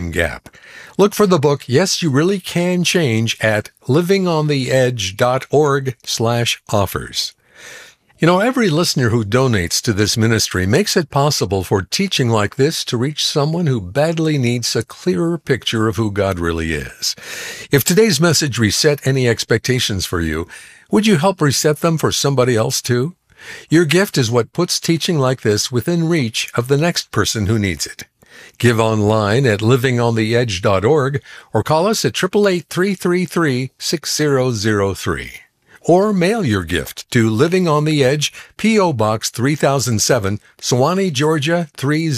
income gap. Look for the book, Yes, You Really Can Change, at livingontheedge.org/offers. You know, every listener who donates to this ministry makes it possible for teaching like this to reach someone who badly needs a clearer picture of who God really is. If today's message reset any expectations for you, would you help reset them for somebody else too? Your gift is what puts teaching like this within reach of the next person who needs it. Give online at livingontheedge.org or call us at 888-333-6003. Or mail your gift to Living on the Edge, P.O. Box 3007, Suwanee, Georgia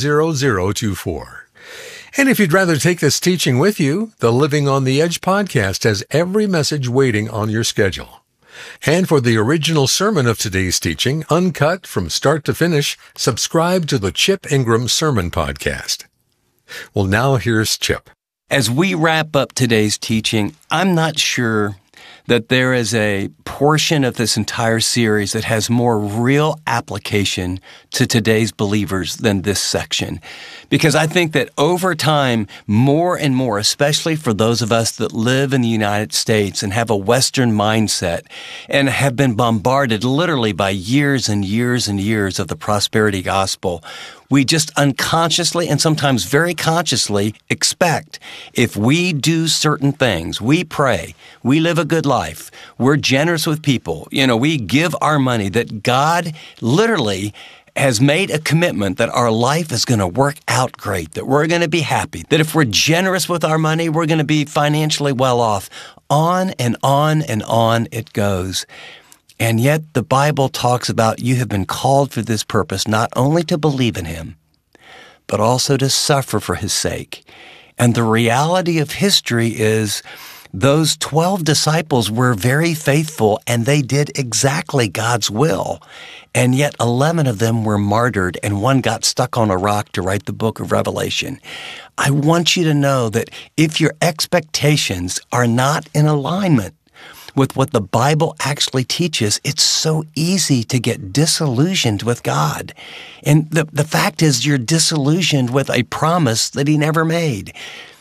30024. And if you'd rather take this teaching with you, the Living on the Edge podcast has every message waiting on your schedule. And for the original sermon of today's teaching, uncut from start to finish, subscribe to the Chip Ingram Sermon Podcast. Well, now here's Chip. As we wrap up today's teaching, I'm not sure that there is a portion of this entire series that has more real application to today's believers than this section. Because I think that over time, more and more, especially for those of us that live in the United States and have a Western mindset and have been bombarded literally by years and years and years of the prosperity gospel, we just unconsciously and sometimes very consciously expect if we do certain things, we pray, we live a good life, we're generous with people, we give our money, that God literally has made a commitment that our life is going to work out great, that we're going to be happy, that if we're generous with our money, we're going to be financially well off. On and on and on it goes. And yet the Bible talks about you have been called for this purpose, not only to believe in Him, but also to suffer for His sake. And the reality of history is those 12 disciples were very faithful and they did exactly God's will. And yet 11 of them were martyred and one got stuck on a rock to write the book of Revelation. I want you to know that if your expectations are not in alignment with what the Bible actually teaches, it's so easy to get disillusioned with God. And the fact is, you're disillusioned with a promise that He never made.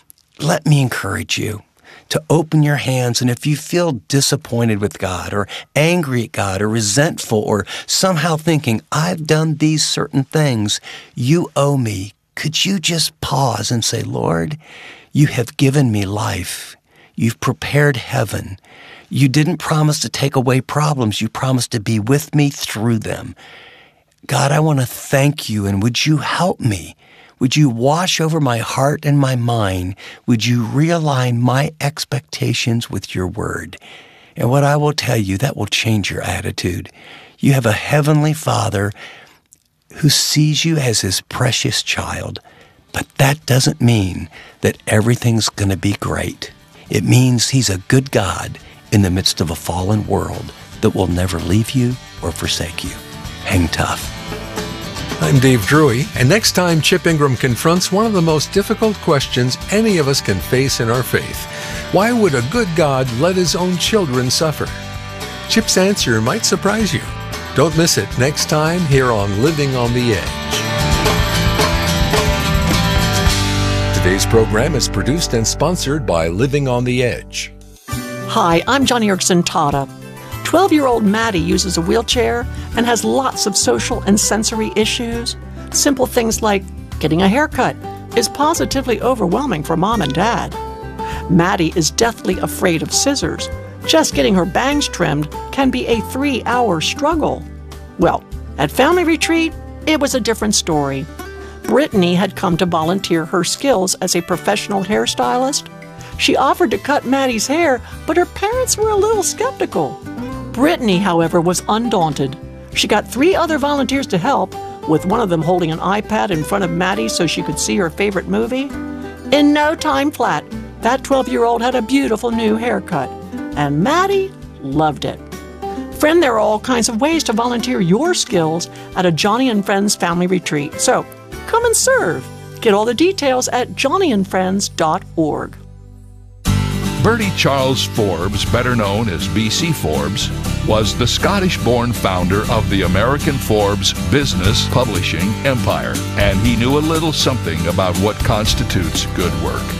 Let me encourage you to open your hands, and if you feel disappointed with God or angry at God or resentful or somehow thinking, I've done these certain things, you owe me, could you just pause and say, Lord, you have given me life. You've prepared heaven. You didn't promise to take away problems. You promised to be with me through them. God, I want to thank you, and would you help me? Would you wash over my heart and my mind? Would you realign my expectations with your word? And what I will tell you, that will change your attitude. You have a heavenly Father who sees you as His precious child, but that doesn't mean that everything's going to be great. It means He's a good God in the midst of a fallen world that will never leave you or forsake you. Hang tough. I'm Dave Drury, and next time Chip Ingram confronts one of the most difficult questions any of us can face in our faith, why would a good God let His own children suffer? Chip's answer might surprise you. Don't miss it next time here on Living on the Edge. Today's program is produced and sponsored by Living on the Edge. Hi, I'm Joni Eareckson Tada. 12-year-old Maddie uses a wheelchair and has lots of social and sensory issues. Simple things like getting a haircut is positively overwhelming for mom and dad. Maddie is deathly afraid of scissors. Just getting her bangs trimmed can be a 3-hour struggle. Well, at family retreat, it was a different story. Brittany had come to volunteer her skills as a professional hairstylist. She offered to cut Maddie's hair, but her parents were a little skeptical. Brittany, however, was undaunted. She got 3 other volunteers to help, with one of them holding an iPad in front of Maddie so she could see her favorite movie. In no time flat, that 12-year-old had a beautiful new haircut, and Maddie loved it. Friend, there are all kinds of ways to volunteer your skills at a Joni and Friends family retreat, so come and serve. Get all the details at joniandfriends.org. Bertie Charles Forbes, better known as B.C. Forbes, was the Scottish-born founder of the American Forbes business publishing empire, and he knew a little something about what constitutes good work.